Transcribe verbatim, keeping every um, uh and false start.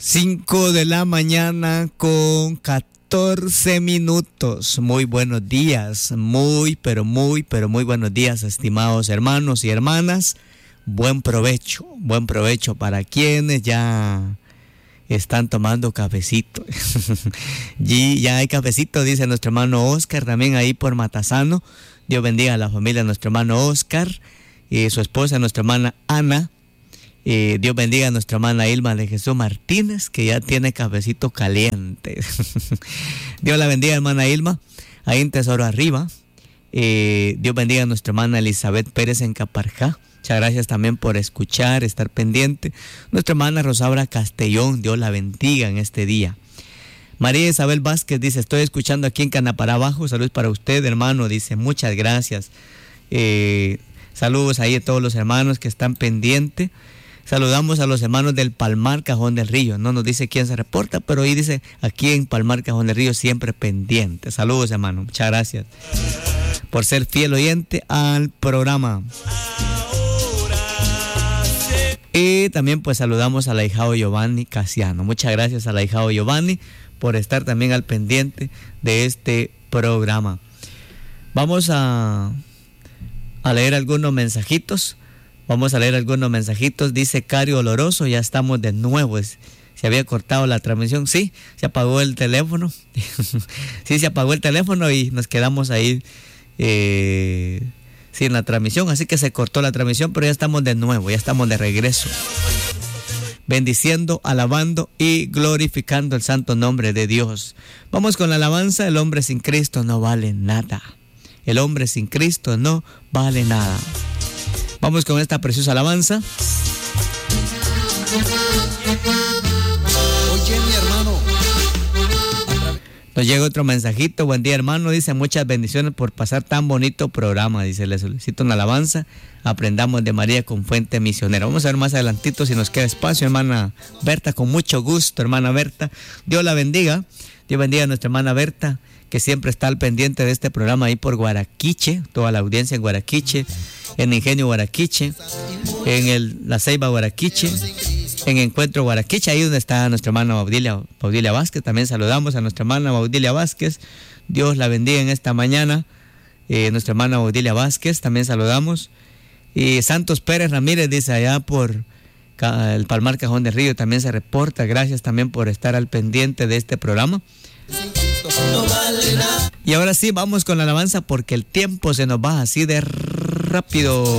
cinco de la mañana con catorce minutos. Muy buenos días, muy, pero muy, pero muy buenos días, estimados hermanos y hermanas. Buen provecho, buen provecho para quienes ya están tomando cafecito. Y ya hay cafecito, dice nuestro hermano Oscar, también ahí por Matasano. Dios bendiga a la familia de nuestro hermano Oscar y su esposa, nuestra hermana Ana. Eh, Dios bendiga a nuestra hermana Ilma de Jesús Martínez, que ya tiene cafecito caliente. Dios la bendiga, hermana Ilma, ahí en Tesoro Arriba. Eh, Dios bendiga a nuestra hermana Elizabeth Pérez en Caparjá. Muchas gracias también por escuchar, estar pendiente. Nuestra hermana Rosaura Castellón, Dios la bendiga en este día. María Isabel Vázquez dice, estoy escuchando aquí en Canapará Abajo. Saludos para usted, hermano. Dice, muchas gracias. Eh, saludos ahí a todos los hermanos que están pendientes. Saludamos a los hermanos del Palmar Cajón del Río. No nos dice quién se reporta, pero ahí dice, aquí en Palmar Cajón del Río siempre pendiente. Saludos, hermano. Muchas gracias por ser fiel oyente al programa. Y también pues saludamos al ahijado Giovanni Casiano. Muchas gracias al ahijado Giovanni por estar también al pendiente de este programa. Vamos a, a leer algunos mensajitos. Vamos a leer algunos mensajitos. Dice Cari Oloroso, ya estamos de nuevo. Se había cortado la transmisión. Sí, se apagó el teléfono. Sí, se apagó el teléfono y nos quedamos ahí eh, sin la transmisión. Así que se cortó la transmisión, pero ya estamos de nuevo, ya estamos de regreso. Bendiciendo, alabando y glorificando el santo nombre de Dios. Vamos con la alabanza. El hombre sin Cristo no vale nada. El hombre sin Cristo no vale nada. Vamos con esta preciosa alabanza. Oye, mi hermano. Nos llega otro mensajito. Buen día, hermano. Dice, muchas bendiciones por pasar tan bonito programa. Dice, le solicito una alabanza. Aprendamos de María con Fuente Misionera. Vamos a ver más adelantito si nos queda espacio, hermana Berta. Con mucho gusto, hermana Berta. Dios la bendiga. Dios bendiga a nuestra hermana Berta, que siempre está al pendiente de este programa ahí por Guaraquiche. Toda la audiencia en Guaraquiche, en Ingenio Guaraquiche, en el La Ceiba Guaraquiche, en Encuentro Guaraquiche, ahí donde está nuestra hermana Baudilia, Baudilia Vázquez. También saludamos a nuestra hermana Baudilia Vázquez. Dios la bendiga en esta mañana. Eh, nuestra hermana Baudilia Vázquez, también saludamos. Y Santos Pérez Ramírez dice, allá por el Palmar Cajón del Río, también se reporta. Gracias también por estar al pendiente de este programa. No vale nada. Y ahora sí, vamos con la alabanza porque el tiempo se nos va así de rápido.